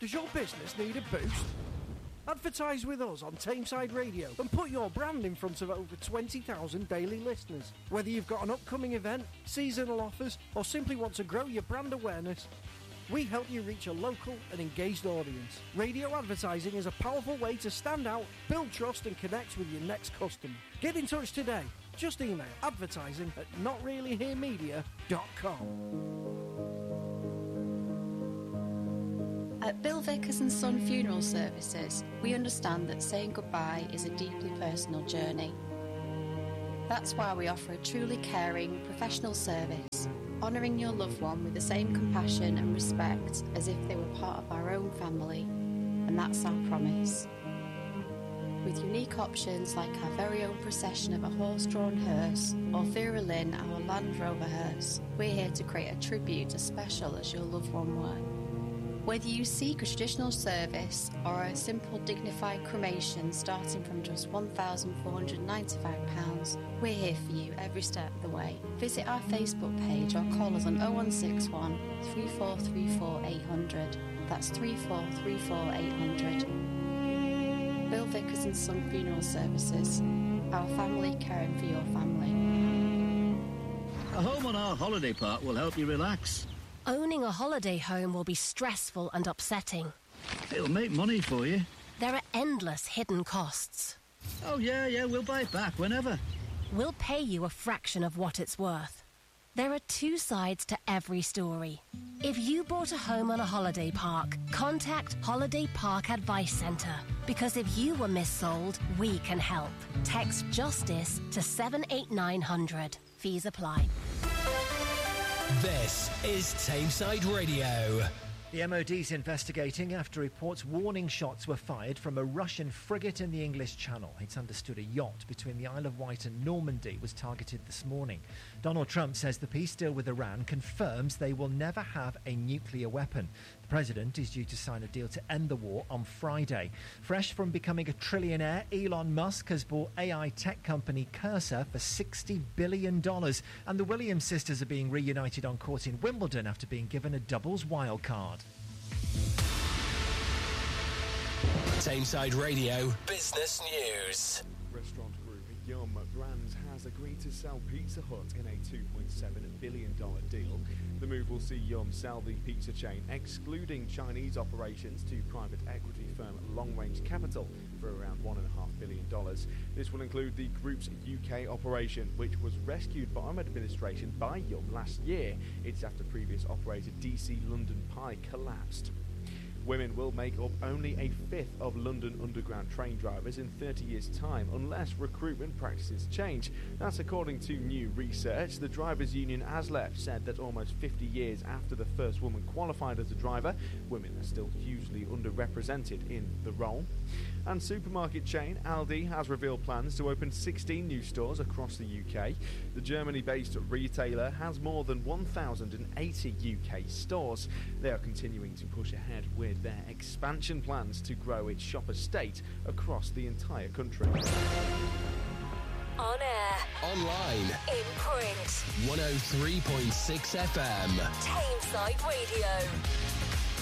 Does your business need a boost? Advertise with us on Tameside Radio and put your brand in front of over 20,000 daily listeners. Whether you've got an upcoming event, seasonal offers, or simply want to grow your brand awareness, we help you reach a local and engaged audience. Radio advertising is a powerful way to stand out, build trust and connect with your next customer. Get in touch today. Just email advertising@notreallyheremedia.com. At Bill Vickers and Son Funeral Services, we understand that saying goodbye is a deeply personal journey. That's why we offer a truly caring, professional service, honouring your loved one with the same compassion and respect as if they were part of our own family, and that's our promise. With unique options like our very own procession of a horse-drawn hearse or Vera Lynn, our Land Rover hearse, we're here to create a tribute as special as your loved one were. Whether you seek a traditional service or a simple dignified cremation starting from just £1,495, we're here for you every step of the way. Visit our Facebook page or call us on 0161 3434 800. That's 3434 800. Bill Vickers and Son Funeral Services. Our family caring for your family. A home on our holiday park will help you relax. Owning a holiday home will be stressful and upsetting. It'll make money for you. There are endless hidden costs. Oh, yeah, we'll buy it back whenever. We'll pay you a fraction of what it's worth. There are two sides to every story. If you bought a home on a holiday park, contact Holiday Park Advice Centre. Because if you were missold, we can help. Text JUSTICE to 78900. Fees apply. This is Tameside Radio. The MOD's investigating after reports warning shots were fired from a Russian frigate in the English Channel. It's understood a yacht between the Isle of Wight and Normandy was targeted this morning. Donald Trump says the peace deal with Iran confirms they will never have a nuclear weapon. The president is due to sign a deal to end the war on Friday. Fresh from becoming a trillionaire, Elon Musk has bought AI tech company Cursor for $60 billion. And the Williams sisters are being reunited on court in Wimbledon after being given a doubles wildcard. Tameside Radio Business News. Restaurant group Yum Brands has agreed to sell Pizza Hut in a $2.7 billion deal. The move will see Yum sell the pizza chain, excluding Chinese operations, to private equity firm Long Range Capital for around $1.5 billion. This will include the group's UK operation, which was rescued by administration by Yum last year. It's after previous operator DC London Pie collapsed. Women will make up only a fifth of London Underground train drivers in 30 years' time unless recruitment practices change. That's according to new research. The drivers' union ASLEF said that almost 50 years after the first woman qualified as a driver, women are still hugely underrepresented in the role. And supermarket chain Aldi has revealed plans to open 16 new stores across the UK. The Germany-based retailer has more than 1,080 UK stores. They are continuing to push ahead with their expansion plans to grow its shop estate across the entire country. On air. Online. In print. 103.6 FM. Tameside Radio.